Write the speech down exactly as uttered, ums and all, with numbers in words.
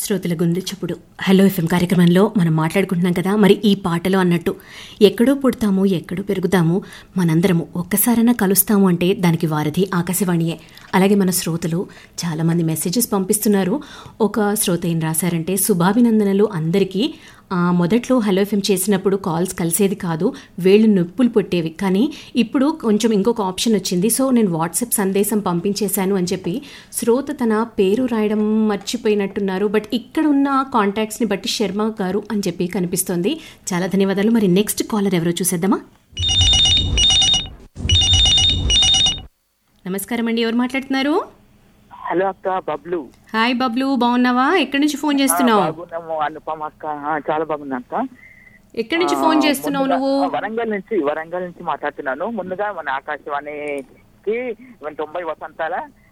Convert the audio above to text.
శ్రోతల గుండె చప్పుడు హలో ఎఫ్ఎం కార్యక్రమంలో మనం మాట్లాడుకుంటున్నాం కదా. మరి ఈ పాటలో అన్నట్టు ఎక్కడో పుడతాము ఎక్కడో పెరుగుతాము, మనందరము ఒక్కసారైనా కలుస్తాము అంటే దానికి వారధి ఆకాశవాణియే. అలాగే మన శ్రోతలు చాలామంది మెసేజెస్ పంపిస్తున్నారు. ఒక శ్రోత ఏం రాశారంటే, శుభాభినందనలు అందరికీ. మొదట్లో హలో ఎఫ్ఎం చేసినప్పుడు కాల్స్ కలిసేది కాదు, వేళ్ళు నొప్పులు పుట్టేవి, కానీ ఇప్పుడు కొంచెం ఇంకొక ఆప్షన్ వచ్చింది, సో నేను వాట్సాప్ సందేశం పంపించేశాను అని చెప్పి శ్రోత తన పేరు రాయడం మర్చిపోయినట్టున్నారు. బట్ ఇక్కడ ఉన్న కాంటాక్ట్స్ని బట్టి శర్మ గారు అని చెప్పి కనిపిస్తోంది. చాలా ధన్యవాదాలు. మరి నెక్స్ట్ కాలర్ ఎవరో చూసేద్దామా. నమస్కారం అండి, ఎవరు మాట్లాడుతున్నారు? హలో అక్క, బబ్లు. హాయ్ బబ్లు, బాగున్నావా? ఎక్కడి నుంచి ఫోన్ చేస్తున్నావు? అనుపమ అక్క, చాలా బాగున్నా అక్క. ఎక్కడి నుంచి ఫోన్ చేస్తున్నావు నువ్వు? వరంగల్ నుంచి వరంగల్ నుంచి మాట్లాడుతున్నాను. ముందుగా మన ఆకాశవాణికి తొంభై వసంతాల